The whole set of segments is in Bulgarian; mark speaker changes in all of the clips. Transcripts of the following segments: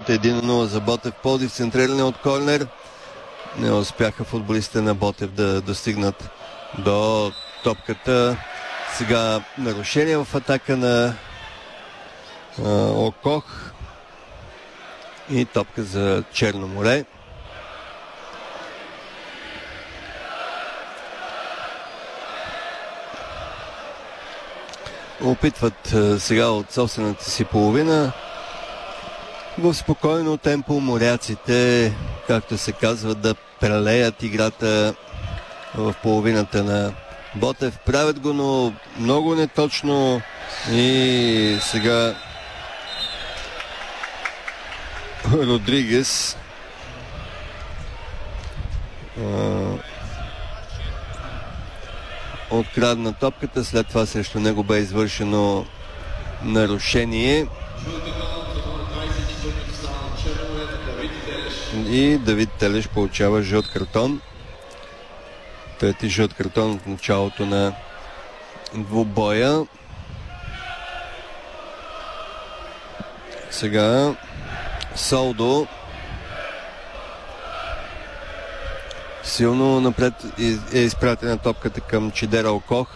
Speaker 1: минута. 1-0 за Ботев Пловдив. Центриране от корнер. Не успяха футболистите на Ботев да достигнат до топката. Сега нарушение в атака на Окох. И топка за Черно море. Опитват сега от собствената си половина в спокойно темпо моряците, както се казва, да прелеят играта в половината на Ботев. Правят го, но много неточно и сега Родригес открадна топката, след това срещу него бе извършено нарушение и Давид Телеш получава жълт картон. Трети жълт картон от началото на двубоя. Сега Солдо силно напред е изпратена топката към Чидера Окох.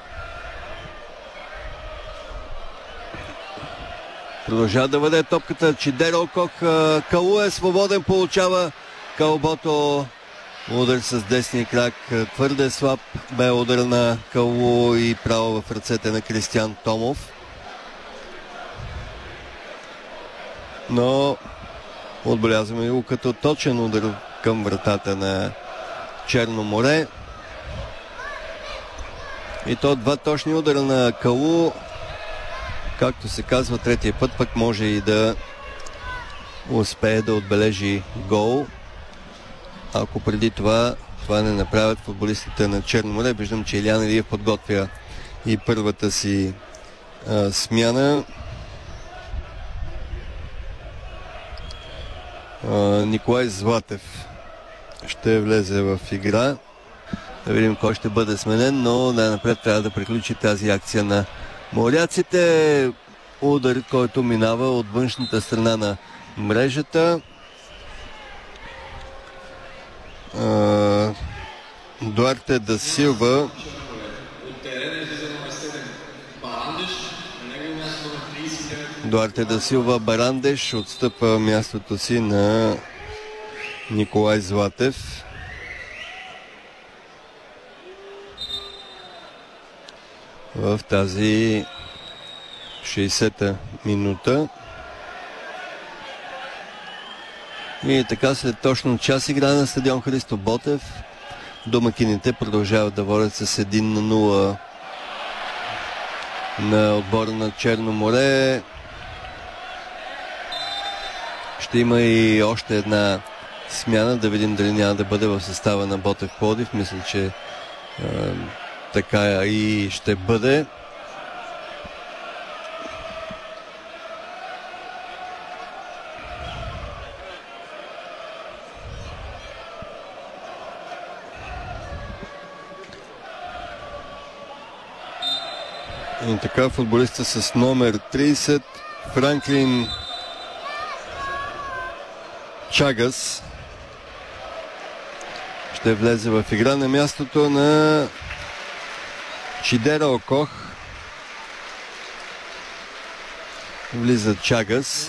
Speaker 1: Продължава да въде топката Чидера Окох. Калу е свободен, получава Калбото. Удар с десния крак. Твърде слаб бе удар на Калу и право в ръцете на Кристиян Томов. Но отбелязваме го като точен удар към вратата на Черно море. И то два точни удара на Калу. Както се казва, третия път пък може и да успее да отбележи гол. Ако преди това не направят футболистите на Черно море. Виждам, че Илян Илиев подготвя и първата си смяна. Николай Златев ще влезе в игра. Да видим кой ще бъде сменен, но най-напред трябва да приключи тази акция на моряците. Удар, който минава от външната страна на мрежата. Дуарте да Силва Барандеш отстъпва мястото си на Николай Златев. В тази 60-та минута. И така след точно час игра на стадион Христо Ботев. Домакините продължават да водят с 1-0 на отбора на Черно море. Ще има и още една смяна, да видим дали няма да бъде в състава на Ботев Пловдив. Мисля, че така и ще бъде. И така футболиста с номер 30 Франклин Чагас ще влезе в игра на мястото на Чидера Окох. Влиза Чагас.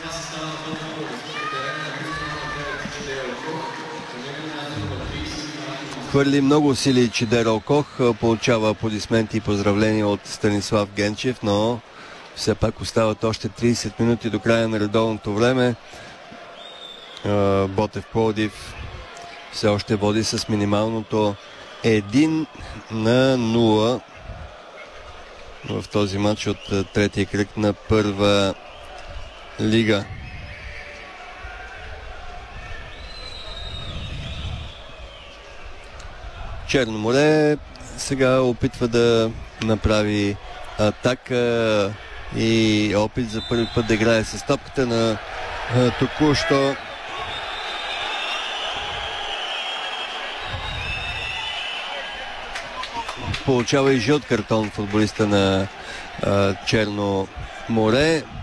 Speaker 1: Хвърли много усилия Чидера Окох. Получава аплодисменти и поздравления от Станислав Генчев, но все пак остават още 30 минути до края на редовното време. Ботев Пловдив все още води с минималното 1-0 в този матч от третия кръг на първа лига. Черно море сега опитва да направи атака и опит за първи път да играе с топката на току-що получава и жълт картон футболиста на Черно море.